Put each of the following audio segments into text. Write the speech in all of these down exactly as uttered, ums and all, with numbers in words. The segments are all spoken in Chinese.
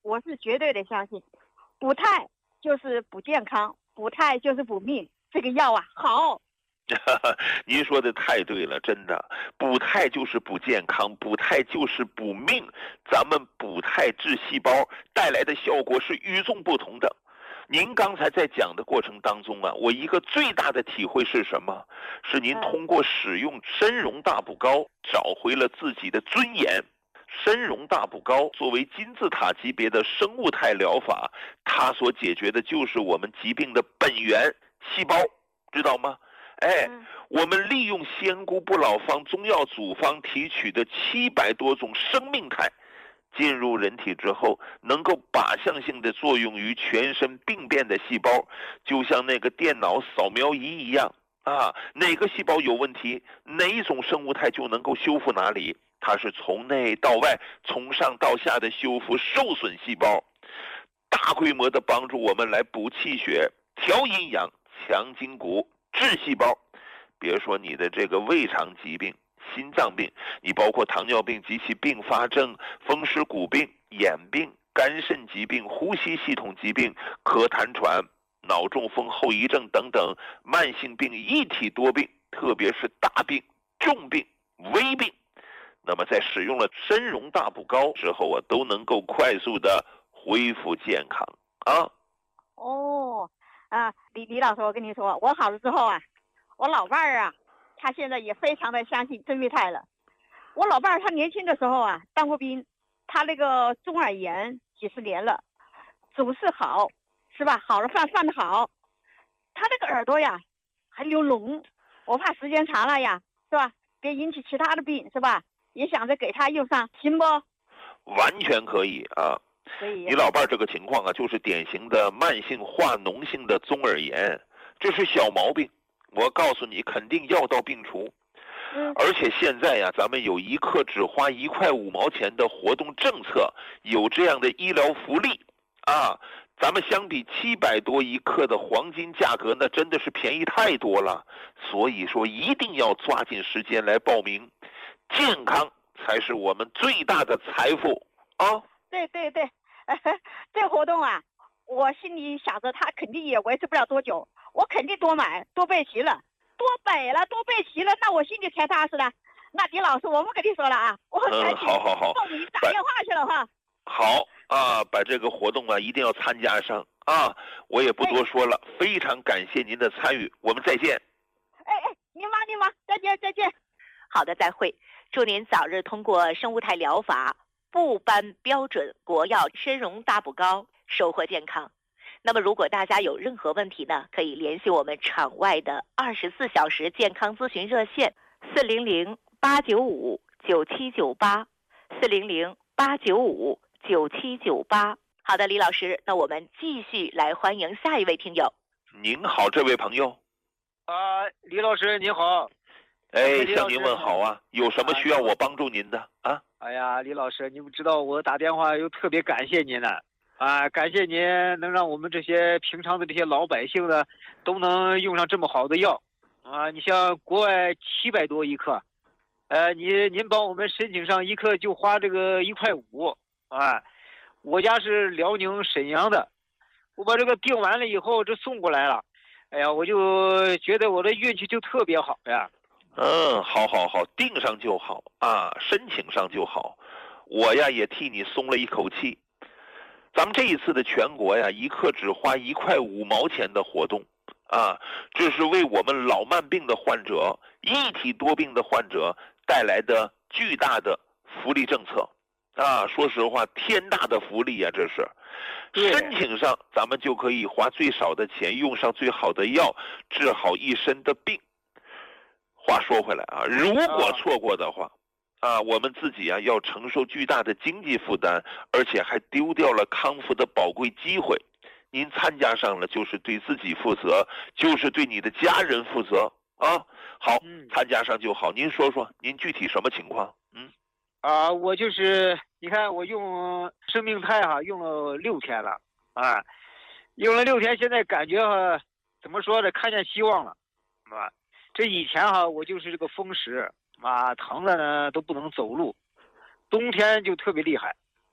我是绝对的相信，补胎就是补健康，补胎就是补命，这个药啊好。 您说的太对了，真的，补胎就是补健康，补胎就是补命。咱们补胎治细胞带来的效果是与众不同的。您刚才在讲的过程当中啊，我一个最大的体会是什么？是您通过使用参茸大补膏找回了自己的尊严。参茸大补膏作为金字塔级别的生物态疗法，它所解决的就是我们疾病的本源细胞，知道吗？哎，我们利用仙姑不老方中药组方提取的七百多种生命态，进入人体之后，能够靶向性的作用于全身病变的细胞，就像那个电脑扫描仪一样啊，哪个细胞有问题，哪一种生物态就能够修复哪里。它是从内到外，从上到下的修复受损细胞，大规模的帮助我们来补气血、调阴阳、强筋骨、治细胞。别说你的这个胃肠疾病、心脏病，你包括糖尿病及其并发症、风湿骨病、眼病、肝肾疾病、呼吸系统疾病、咳痰喘、脑中风后遗症等等慢性病一体多病，特别是大病、重病、危病，那么在使用了参茸大补膏之后啊，都能够快速的恢复健康啊。 哦，啊，李李老师，我跟你说，我好了之后啊，我老伴儿啊，他现在也非常的相信真维泰了。我老伴儿他年轻的时候啊，当过兵，他那个中耳炎几十年了，主治好，是吧？好了犯犯得好，他那个耳朵呀还流脓，我怕时间长了呀，是吧？别引起其他的病，是吧？也想着给他用上，行不？ 完全可以啊。 可以。 你老伴这个情况啊，就是典型的慢性化脓性的中耳炎，这是小毛病。我告诉你，肯定药到病除。 嗯。 而且现在呀，咱们有一克只花一块五毛钱的活动政策，有这样的医疗福利啊。咱们相比七百多一克的黄金价格，那真的是便宜太多了。所以说，一定要抓紧时间来报名。健康才是我们最大的财富啊！ 对对对，呃、这个活动啊，我心里想着他肯定也维持不了多久，我肯定多买多备齐了，多备了多备齐了，那我心里才踏实了。那李老师，我不跟你说了啊，我赶紧好好好， 送你打电话去了哈。 好啊，把这个活动啊一定要参加上啊！我也不多说了，非常感谢您的参与，我们再见。 哎哎，您忙您忙，再见再见。 好的，再会。祝您早日通过生物态疗法部颁标准国药参茸大补膏，收获健康。那么如果大家有任何问题呢，可以联系我们场外的二十四小时健康咨询热线四零零八九五九七九八四零零八九五九七九八。好的，李老师，那我们继续来欢迎下一位听友。 您好，这位朋友。 啊、呃，李老师您好。 哎，向您问好啊！有什么需要我帮助您的啊？ 哎呀，李老师，你不知道我打电话又特别感谢您呢，啊，感谢您能让我们这些平常的这些老百姓呢，都能用上这么好的药，啊，你像国外七百多一克，呃，您您帮我们申请上一克就花这个一块五，啊，我家是辽宁沈阳的，我把这个订完了以后，这送过来了，哎呀，我就觉得我的运气就特别好呀。 嗯，好好好，订上就好啊，申请上就好。我呀也替你松了一口气。咱们这一次的全国呀，一克只花一块五毛钱的活动啊，这是为我们老慢病的患者、一体多病的患者带来的巨大的福利政策啊。说实话，天大的福利呀，这是。申请上，咱们就可以花最少的钱，用上最好的药，治好一身的病。话说回来啊，如果错过的话，啊，我们自己啊要承受巨大的经济负担，而且还丢掉了康复的宝贵机会。您参加上了，就是对自己负责，就是对你的家人负责啊。好，参加上就好。您说说，您具体什么情况？嗯， 啊，我就是你看，我用生命态哈、啊、用了六天了啊，用了六天，现在感觉哈、啊，怎么说呢？看见希望了，啊。这以前哈、啊，我就是这个风湿啊，疼了呢都不能走路，冬天就特别厉害，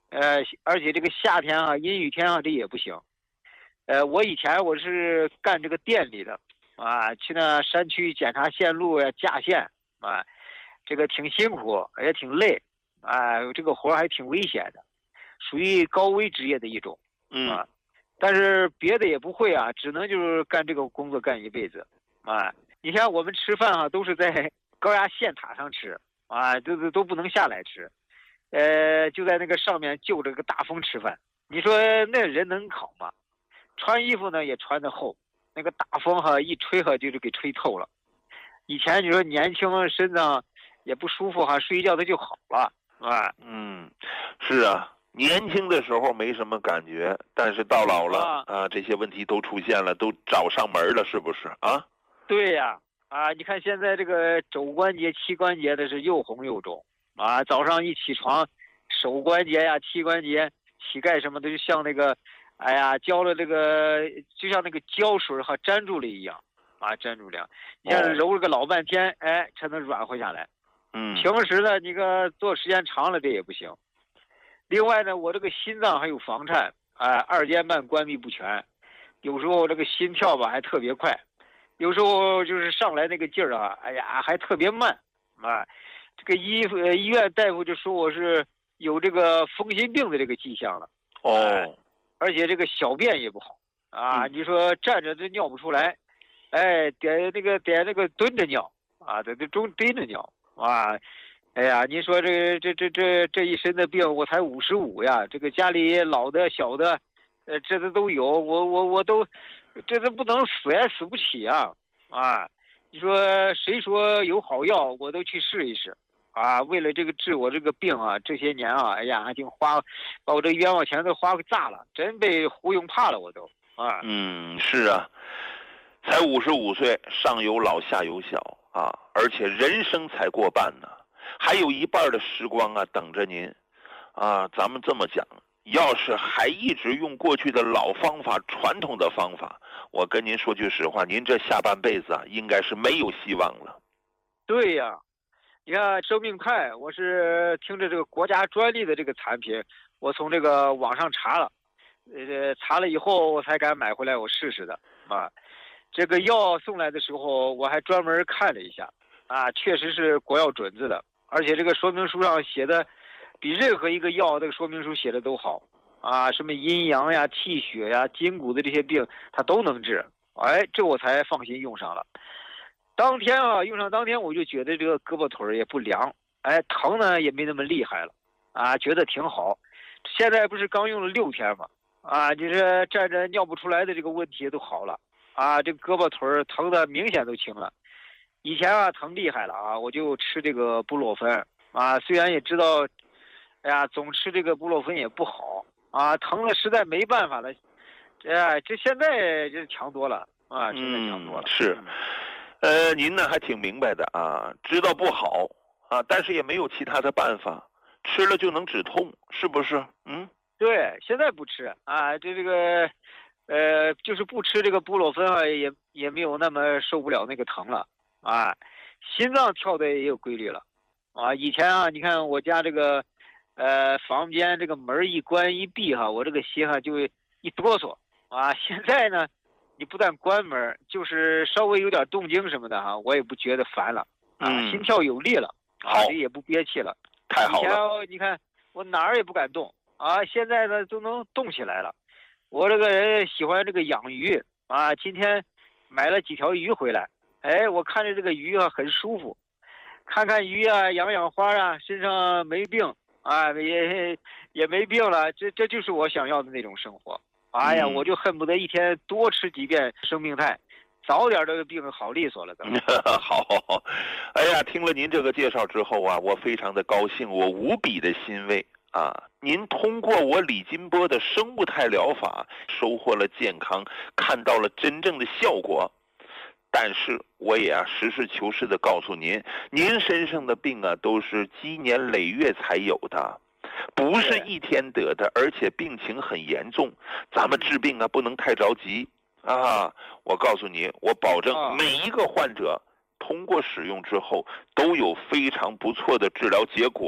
呃，而且这个夏天啊，阴雨天啊，这也不行。呃，我以前我是干这个电力的，啊，去那山区检查线路呀、架线啊，这个挺辛苦，也挺累，啊，这个活还挺危险的，属于高危职业的一种，啊， 嗯， 但是别的也不会啊，只能就是干这个工作干一辈子，啊，你像我们吃饭啊，都是在高压线塔上吃，啊，都都都不能下来吃，呃，就在那个上面就着个大风吃饭，你说那人能好吗？穿衣服呢也穿得厚，那个大风哈一吹哈就是给吹透了。以前你说年轻身上也不舒服哈，睡一觉它就好了，啊， 嗯，是啊，年轻的时候没什么感觉，但是到老了啊， 啊，这些问题都出现了，都找上门了，是不是啊？ 对呀，啊，你看现在这个肘关节、膝关节的是又红又肿，啊，早上一起床，手关节呀、膝关节、膝盖什么的就像那个。哎呀，浇了这个就像那个胶水哈粘住了一样，啊，粘住了，你像揉了个老半天，哎，才能软和下来。 嗯， 平时呢，你个做时间长了这也不行。另外呢，我这个心脏还有房颤，哎，二尖瓣关闭不全，有时候这个心跳吧还特别快，有时候就是上来那个劲儿啊，哎呀，还特别慢，啊，这个医呃医院大夫就说我是有这个风湿病的这个迹象了。 哦。 哎，而且这个小便也不好啊， 嗯、 你说站着这尿不出来，哎，得那个得那个蹲着尿啊，得得中蹲着尿啊，哎呀，你说这这这这这一身的病，我才五十五呀，这个家里老的小的，呃，这都都有，我我我都，这都不能死也死不起啊啊！你说谁说有好药，我都去试一试。啊，为了这个治我这个病啊，这些年啊，哎呀，还挺花，把我这冤枉钱都花个炸了，真被忽悠怕了，我都啊。 嗯，是啊，才五十五岁，上有老下有小啊，而且人生才过半呢，还有一半的时光啊等着您啊。咱们这么讲，要是还一直用过去的老方法、传统的方法，我跟您说句实话，您这下半辈子啊，应该是没有希望了。 对呀。你看生命肽，我是听着这个国家专利的这个产品，我从这个网上查了，呃，查了以后我才敢买回来我试试的啊。这个药送来的时候，我还专门看了一下，啊，确实是国药准字的，而且这个说明书上写的比任何一个药这个说明书写的都好啊，什么阴阳呀、气血呀、筋骨的这些病，它都能治，哎，这我才放心用上了。当天啊，用上当天我就觉得这个胳膊腿也不凉，哎，疼呢也没那么厉害了，啊，觉得挺好。现在不是刚用了六天吗？啊，就是站着尿不出来的这个问题都好了，啊，这胳膊腿疼的明显都轻了。以前啊疼厉害了啊，我就吃这个布洛芬啊，虽然也知道，哎呀，总吃这个布洛芬也不好啊，疼了实在没办法了。哎，这现在这强多了啊，现在强多了。 嗯、是。呃，您呢还挺明白的啊，知道不好啊，但是也没有其他的办法，吃了就能止痛，是不是？嗯， 对，现在不吃啊，这这个，呃，就是不吃这个布洛芬啊，也也没有那么受不了那个疼了啊，心脏跳的也有规律了啊。以前啊，你看我家这个，呃，房间这个门一关一闭哈，我这个心哈就一哆嗦啊。现在呢。你不但关门，就是稍微有点动静什么的哈，我也不觉得烦了啊， 嗯、 心跳有力了， 好， 也不憋气了， 太好了。 以前你看我哪儿也不敢动啊，现在呢都能动起来了。我这个人喜欢这个养鱼啊，今天买了几条鱼回来，哎，我看着这个鱼啊很舒服，看看鱼啊，养养花啊，身上没病啊，也也没病了，这这就是我想要的那种生活。哎呀，我就恨不得一天多吃几遍生命肽，早点这个病好利索了都。 好，哎呀，听了您这个介绍之后啊，我非常的高兴，我无比的欣慰啊！您通过我李金波的生物肽疗法，收获了健康，看到了真正的效果。但是我也啊实事求是的告诉您，您身上的病啊都是积年累月才有的。不是一天得的，而且病情很严重，咱们治病啊不能太着急啊！我告诉你，我保证每一个患者通过使用之后都有非常不错的治疗结果，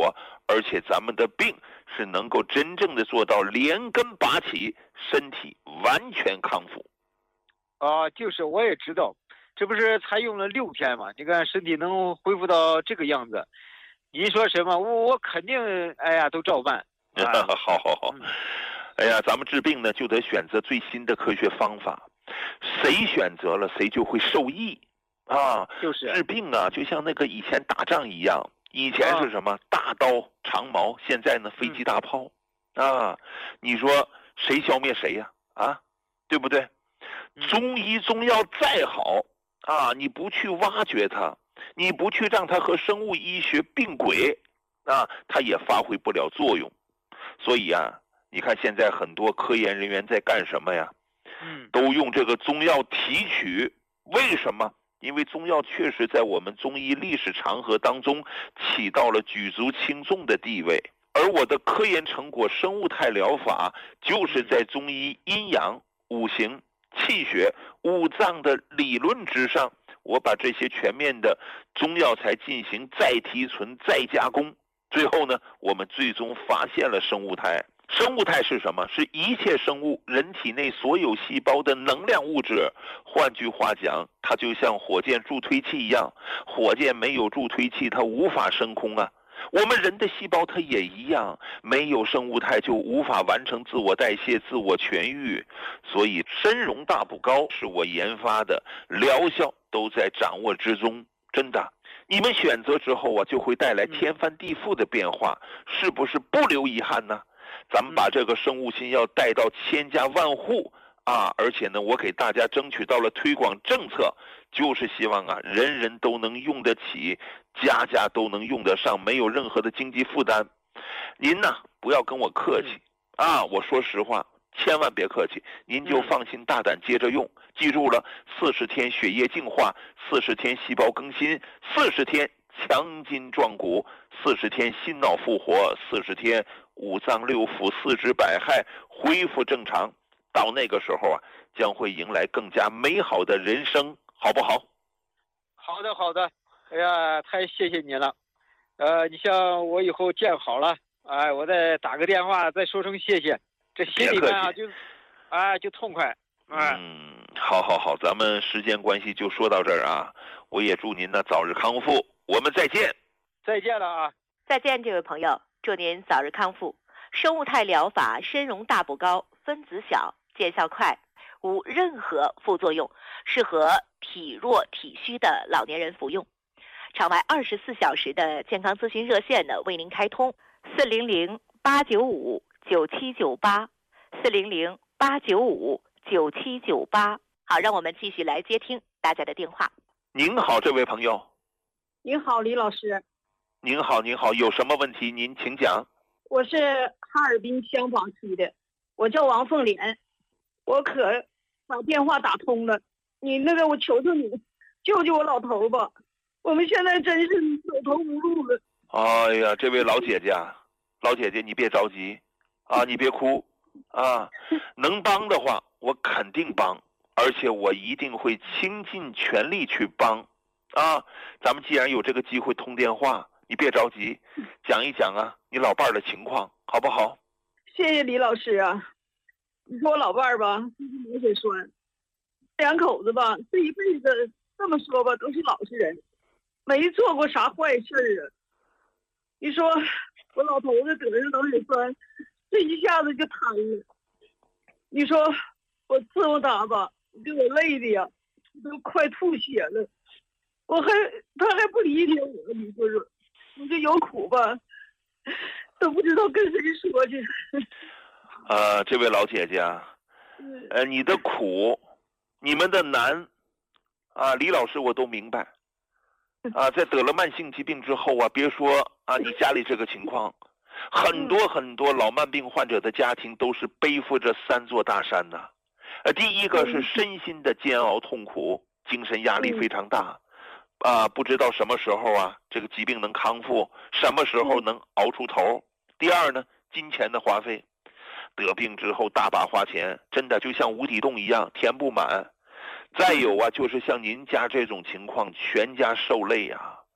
而且咱们的病是能够真正的做到连根拔起，身体完全康复。 啊，就是我也知道，这不是才用了六天嘛？你看身体能恢复到这个样子，您说什么，我我肯定，哎呀，都照办。啊、 好好好，哎呀，咱们治病呢就得选择最新的科学方法，谁选择了谁就会受益啊。 就是治病啊，就像那个以前打仗一样，以前是什么、啊、大刀长矛，现在呢飞机大炮、嗯、啊，你说谁消灭谁呀？ 啊, 啊，对不对？中医中药再好啊，你不去挖掘它，你不去让它和生物医学并轨啊，它也发挥不了作用。所以啊，你看现在很多科研人员在干什么呀？嗯，都用这个中药提取。为什么？因为中药确实在我们中医历史长河当中起到了举足轻重的地位。而我的科研成果生物态疗法，就是在中医阴阳、五行、气血、五脏的理论之上，我把这些全面的中药材进行再提纯、再加工。最后呢，我们最终发现了生物态。生物态是什么？是一切生物人体内所有细胞的能量物质。换句话讲，它就像火箭助推器一样，火箭没有助推器它无法升空啊。我们人的细胞它也一样，没有生物态就无法完成自我代谢、自我痊愈。所以参茸大补膏是我研发的，疗效都在掌握之中，真的。你们选择之后啊，就会带来天翻地覆的变化，是不是不留遗憾呢？咱们把这个生物新药带到千家万户啊，而且呢，我给大家争取到了推广政策，就是希望啊，人人都能用得起，家家都能用得上，没有任何的经济负担。您呢，不要跟我客气啊，我说实话，千万别客气，您就放心大胆接着用。记住了，四十天血液净化，四十天细胞更新，四十天强筋壮骨，四十天心脑复活，四十天五脏六腑、四肢百骸恢复正常。到那个时候啊，将会迎来更加美好的人生，好不好？ 好的，好的。哎呀，太谢谢你了。呃，你像我以后见好了，哎，我再打个电话，再说声谢谢，这心里面啊就，哎，就痛快。哎、 嗯，好好好，咱们时间关系就说到这儿啊。我也祝您呢早日康复，我们再见。 再见了啊！ 再见，这位朋友，祝您早日康复。生物态疗法参茸大补膏分子小，见效快，无任何副作用，适合体弱体虚的老年人服用。场外二十四小时的健康咨询热线呢为您开通，四零零八九五九七九八，四零零八九五九七九八。好，让我们继续来接听大家的电话。 您好，这位朋友。 您好，李老师。 您好，您好，有什么问题您请讲。 我是哈尔滨香坊区的，我叫王凤莲，我可把电话打通了，你那个我求求你，救救我老头吧，我们现在真是走投无路了。 哎呀，这位老姐姐，老姐姐你别着急啊，你别哭啊，能帮的话我肯定帮，而且我一定会倾尽全力去帮啊。咱们既然有这个机会通电话，你别着急，讲一讲啊你老伴儿的情况好不好？ 谢谢李老师啊。你说我老伴儿吧，就是血栓，两口子吧，这一辈子这么说吧，都是老实人，没做过啥坏事儿啊。你说我老头子得上脑血栓，这一下子就瘫了。你说我伺候他吧，给我累的呀，都快吐血了。我还他还不理解我，你说说，我这有苦吧，都不知道跟谁说去。 呃，这位老姐姐，呃，你的苦，你们的难，啊，李老师我都明白。啊，在得了慢性疾病之后啊，别说啊，你家里这个情况，很多很多老慢病患者的家庭都是背负着三座大山呐。呃，第一个是身心的煎熬痛苦，精神压力非常大。啊，不知道什么时候啊，这个疾病能康复，什么时候能熬出头。第二呢，金钱的花费，得病之后大把花钱，真的就像无底洞一样，填不满。再有啊，就是像您家这种情况，全家受累呀。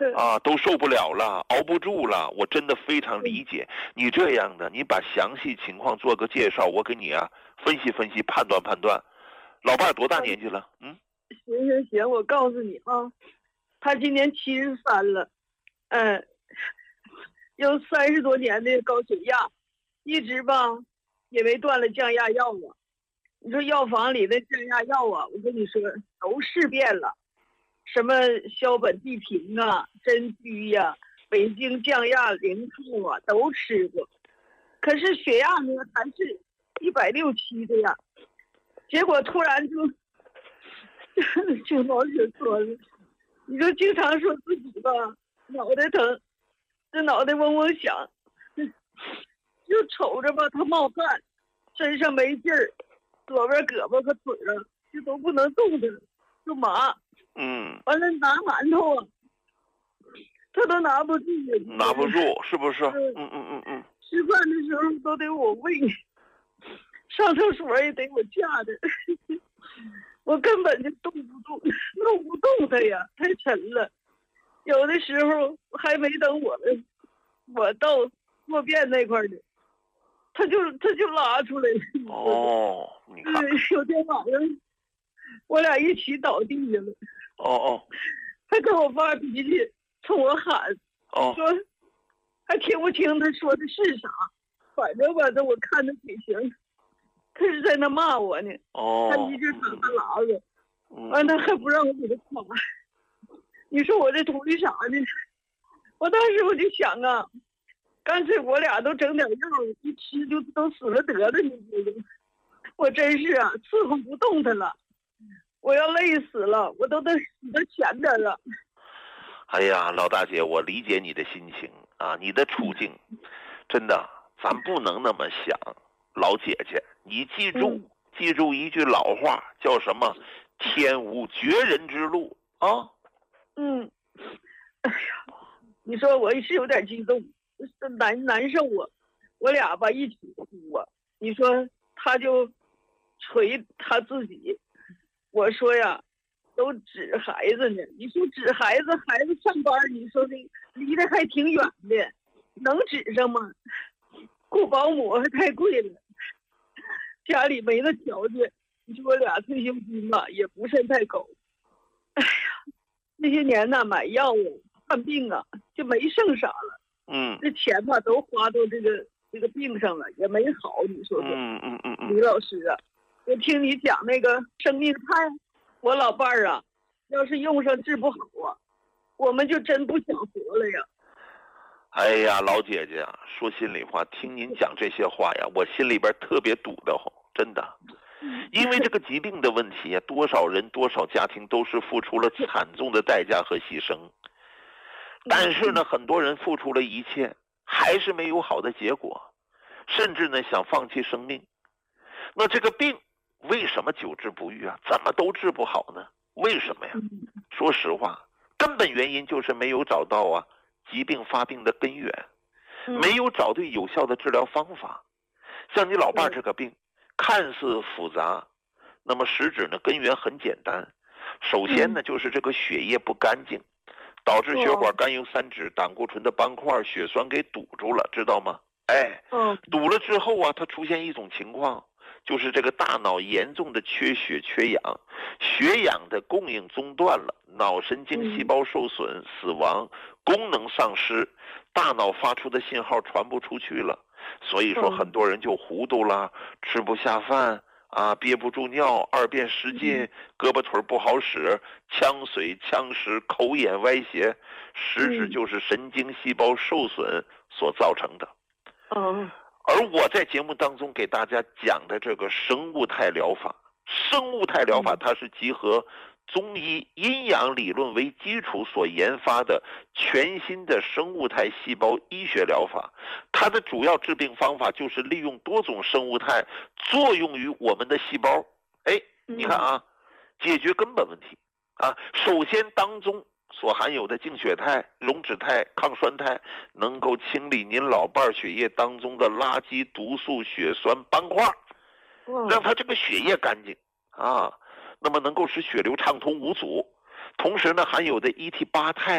啊，都受不了了，熬不住了。我真的非常理解你这样的，你把详细情况做个介绍，我给你啊分析分析，判断判断。老伴儿多大年纪了？嗯， 行行行，我告诉你啊，他今年七十三了，嗯，有三十多年的高血压，一直吧也没断了降压药啊。你说药房里的降压药啊，我跟你说都试遍了，什么硝苯地平啊、真居呀、啊、北京降压灵兔啊都吃过，可是血压呢还是一百六七的呀。结果突然就就脑血栓了。你说经常说自己吧脑袋疼，这脑袋嗡嗡响，就瞅着吧他冒汗，身上没劲儿，左边胳膊和腿啊就都不能动弹，就麻。 嗯， 完了拿馒头啊他都拿不住， 拿不住是不是？ 嗯嗯嗯嗯嗯。 吃饭的时候都得我喂，上厕所也得我架着，我根本就动不动弄不动它呀，太沉了。有的时候还没等我们我到坐便那块儿呢，他就他就拉出来了。 哦，你看， 有天晚上我俩一起倒地下了。 哦哦， 还跟我发脾气，冲我喊， 哦， 说还听不清他说的是啥，反正吧，这我看着嘴型，他是在那骂我呢。 哦， 他一直打他喇子， 嗯完他还不让我给他夸。你说我这图的啥呢？我当时我就想啊，干脆我俩都整点药，一吃就都死了得了，你知道吗？我真是啊，伺候不动他了，我要累死了，我都得死到前边了。 哎呀，老大姐，我理解你的心情啊，你的处境，真的，咱不能那么想。老姐姐，你记住， 嗯、 记住一句老话，叫什么？天无绝人之路啊。 嗯，哎呀，你说我是有点激动，难难受啊。我俩吧一起哭啊。你说他就捶他自己，我说呀，都指孩子呢。你说指孩子，孩子上班，你说的离得还挺远的，能指上吗？雇保姆还太贵了，家里没那条件。你说我俩退休金吧，也不是太高。哎呀，那些年呢，买药啊、看病啊，就没剩啥了。 嗯， 这钱吧，都花到这个这个病上了，也没好。你说说， 嗯嗯嗯嗯， 李老师啊，我听你讲那个生命菜，我老伴儿啊，要是用上治不好啊，我们就真不想活了呀。 哎呀，老姐姐啊，说心里话，听您讲这些话呀，我心里边特别堵得慌，真的。因为这个疾病的问题啊，多少人多少家庭都是付出了惨重的代价和牺牲，但是呢，很多人付出了一切，还是没有好的结果，甚至呢想放弃生命。那这个病为什么久治不愈啊？怎么都治不好呢？为什么呀？说实话，根本原因就是没有找到啊疾病发病的根源，没有找对有效的治疗方法。像你老伴这个病看似复杂，那么实质呢根源很简单。首先呢就是这个血液不干净，导致血管甘油三酯、胆固醇的斑块、血栓给堵住了，知道吗？哎，堵了之后啊，它出现一种情况，就是这个大脑严重的缺血缺氧，血氧的供应中断了，脑神经细胞受损、死亡，功能丧失，大脑发出的信号传不出去了。所以说很多人就糊涂了，吃不下饭啊，憋不住尿，二便失禁，胳膊腿不好使，呛水呛食，口眼歪斜，实质就是神经细胞受损所造成的。 嗯， 而我在节目当中给大家讲的这个生物态疗法，生物态疗法它是集合中医阴阳理论为基础所研发的全新的生物态细胞医学疗法。它的主要治病方法就是利用多种生物态作用于我们的细胞。哎，你看啊，解决根本问题啊。首先当中所含有的净血肽、溶脂肽、抗酸肽，能够清理您老伴血液当中的垃圾、毒素、血栓、斑块，让他这个血液干净啊。那么能够使血流畅通无阻。同时呢，含有的 E T 八肽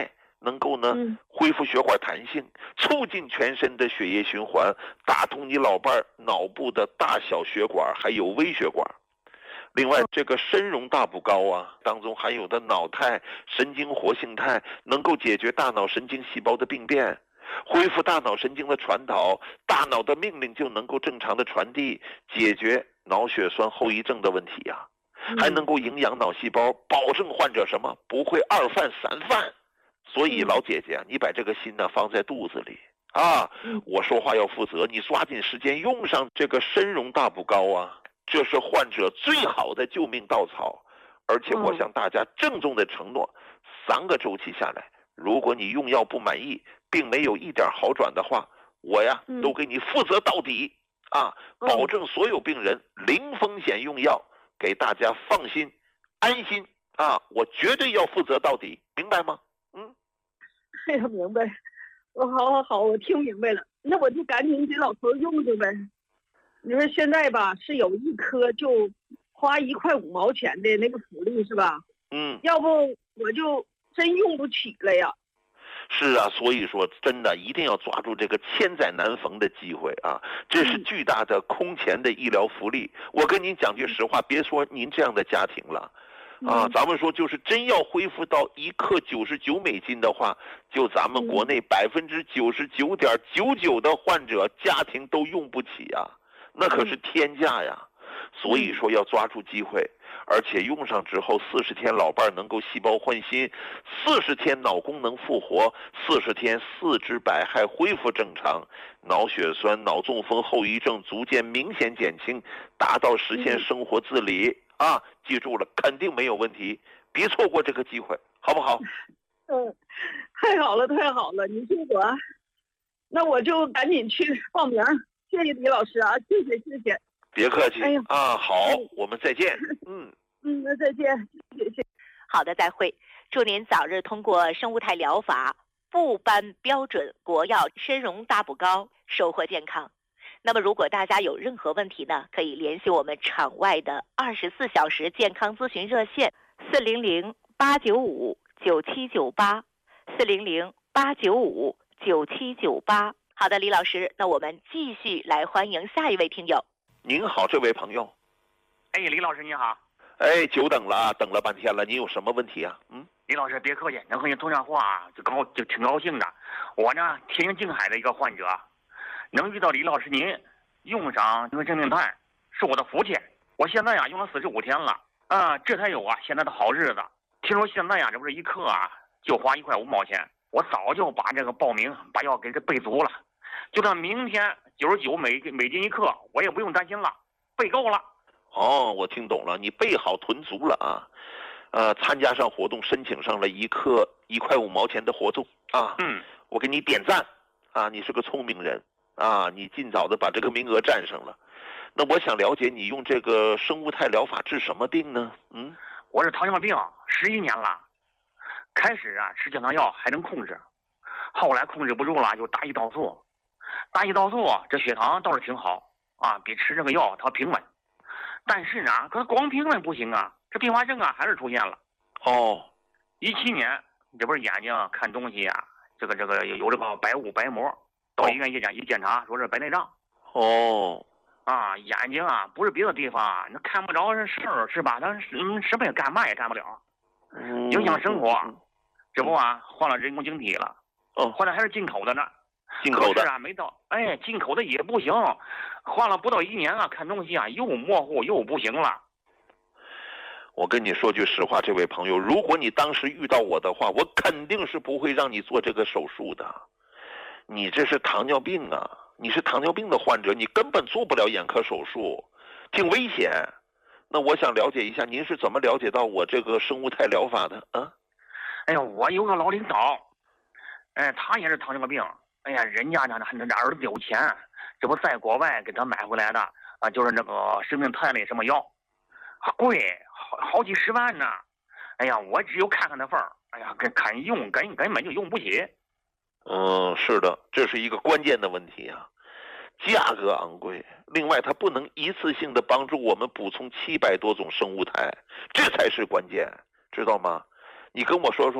能够呢嗯恢复血管弹性，促进全身的血液循环，打通你老伴儿脑部的大小血管还有微血管。另外，这个参茸大补膏啊，当中含有的脑肽、神经活性肽，能够解决大脑神经细胞的病变，恢复大脑神经的传导，大脑的命令就能够正常的传递，解决脑血栓后遗症的问题呀、啊，还能够营养脑细胞，保证患者什么不会二犯三犯。所以老姐姐，你把这个心呢放在肚子里啊，我说话要负责，你抓紧时间用上这个参茸大补膏啊。这是患者最好的救命稻草，而且我向大家郑重的承诺，三个周期下来，如果你用药不满意，并没有一点好转的话，我呀都给你负责到底啊，保证所有病人零风险用药，给大家放心安心啊，我绝对要负责到底，明白吗？嗯， 哎呀，明白，我好好好，我听明白了，那我就赶紧给老头用着呗。你说现在吧，是有一颗就花一块五毛钱的那个福利是吧？ 嗯， 要不我就真用不起了呀。 是啊，所以说真的一定要抓住这个千载难逢的机会啊！这是巨大的空前的医疗福利。我跟您讲句实话，别说您这样的家庭了，啊，咱们说就是真要恢复到一克九十九美金的话，就咱们国内百分之九十九点九九的患者家庭都用不起啊。那可是天价呀，所以说要抓住机会，而且用上之后四十天老伴能够细胞换新，四十天脑功能复活，四十天四肢百骸恢复正常，脑血栓、脑中风后遗症逐渐明显减轻，达到实现生活自理啊！记住了，肯定没有问题，别错过这个机会，好不好？ 嗯，太好了，太好了，你听我，那我就赶紧去报名。谢谢李老师啊，谢谢谢谢， 别客气、哎、啊，好，我们再见。 嗯嗯，那再见，谢谢。 好的，再会。祝您早日通过生物态疗法部颁标准国药参茸大补膏，收获健康。那么，如果大家有任何问题呢，可以联系我们场外的二十四小时健康咨询热线四零零八九五九七九八四零零八九五九七九八。好的，李老师，那我们继续来欢迎下一位听友。 您好，这位朋友。 哎，李老师你好。 哎，久等了，等了半天了，您有什么问题啊？嗯， 李老师别客气，能和您通上话就高就挺高兴的。我呢，天津静海的一个患者，能遇到李老师您用上这个生命肽，是我的福气。我现在呀用了四十五天了，啊，这才有啊现在的好日子。听说现在呀这不是一克啊就花一块五毛钱。我早就把这个报名把药给这备足了，就到明天九十九美美金一克，我也不用担心了，备够了。 哦，我听懂了，你备好囤足了啊，呃，参加上活动，申请上了一克一块五毛钱的活动啊。 嗯， 我给你点赞啊，你是个聪明人啊，你尽早的把这个名额占上了。那我想了解你用这个生物态疗法治什么病呢？嗯， 我是糖尿病，十一年了。开始啊吃降糖药还能控制，后来控制不住了就打胰岛素，打胰岛素这血糖倒是挺好啊，比吃这个药它平稳。但是呢，可光平稳不行啊，这并发症啊还是出现了。 哦， 一七年这不是眼睛看东西啊，这个这个有这个白雾白膜，到医院一检一检查说是白内障。 哦， 啊，眼睛啊不是别的地方啊，那看不着是事儿是吧？他嗯什么也干嘛也干不了。影响生活，这不啊换了人工晶体了， 哦， 换的还是进口的呢， 进口的啊没到，哎，进口的也不行，换了不到一年啊，看东西啊又模糊又不行了。 我跟你说句实话，这位朋友，如果你当时遇到我的话，我肯定是不会让你做这个手术的。你这是糖尿病啊，你是糖尿病的患者，你根本做不了眼科手术，挺危险。那我想了解一下，您是怎么了解到我这个生物态疗法的啊？ 哎呀，我有个老领导，哎，他也是糖尿病，哎呀，人家呢那那儿子有钱，这不在国外给他买回来的啊，就是那个生命肽类什么药，贵，好好几十万呢。哎呀，我只有看看那份儿，哎呀，跟看用根根本就用不起。 嗯，是的，这是一个关键的问题啊。价格昂贵，另外它不能一次性的帮助我们补充七百多种生物肽，这才是关键，知道吗？你跟我说说，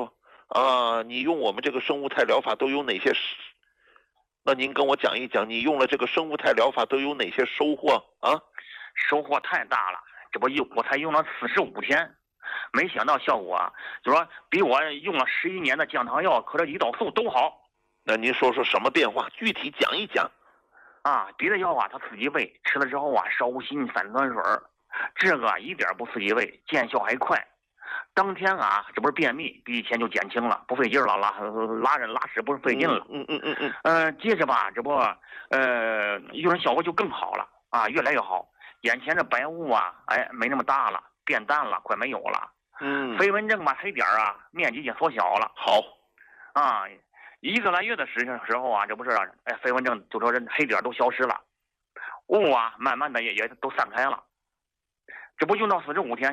啊，你用我们这个生物态疗法都有哪些？那您跟我讲一讲，你用了这个生物态疗法都有哪些收获啊？ 收获太大了，这不用我才用了四十五天，没想到效果啊，就说比我用了十一年的降糖药和这胰岛素都好。 那您说说什么变化？具体讲一讲。 啊，别的药啊，它刺激胃，吃了之后啊，烧心、反酸水儿，这个啊一点不刺激胃，见效还快。当天啊，这不是便秘，比以前就减轻了，不费劲了，拉拉人拉屎不是费劲了。 嗯嗯嗯嗯。 呃，接着吧，这不，呃，用人效果就更好了啊，越来越好。眼前这白雾啊，哎，没那么大了，变淡了，快没有了。 嗯。 飞蚊症吧，黑点儿啊，面积也缩小了。 好。 啊。一个来月的时时候啊，这不是哎，飞蚊症就说这黑点都消失了，雾啊，慢慢的也也都散开了。这不用到四十五天，